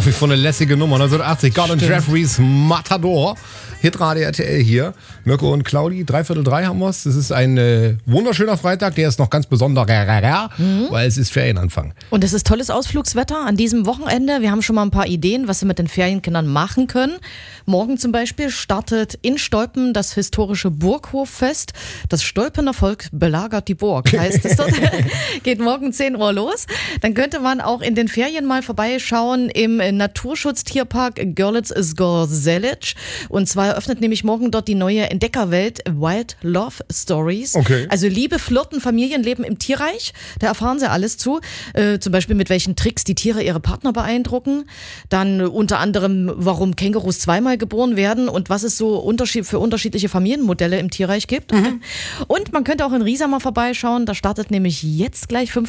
Nach wie vor eine lässige Nummer. 1980, Gordon Jeffreys Matador. Hitradio RTL hier. Mirko und Claudi, 2:45 haben wir es. Es ist ein wunderschöner Freitag, der ist noch ganz besonderer, weil es ist Ferienanfang. Und es ist tolles Ausflugswetter an diesem Wochenende. Wir haben schon mal ein paar Ideen, was Sie mit den Ferienkindern machen können. Morgen zum Beispiel startet in Stolpen das historische Burghoffest. Das Stolpener Volk belagert die Burg, heißt es dort. Geht morgen 10 Uhr los. Dann könnte man auch in den Ferien mal vorbeischauen im Naturschutztierpark Görlitz-Gorselic. Und zwar eröffnet nämlich morgen dort die neue Entdeckerwelt Wild Love Stories. Okay. Also Liebe, Flirten, Familienleben im Tierreich. Da erfahren Sie alles zu. Zum Beispiel mit welchen Tricks die Tiere ihre Partner beeindrucken. Dann unter anderem, warum Kängurus zweimal geboren werden und was es so für unterschiedliche Familienmodelle im Tierreich gibt. Und man könnte auch in Riesa mal vorbeischauen. Da startet nämlich jetzt gleich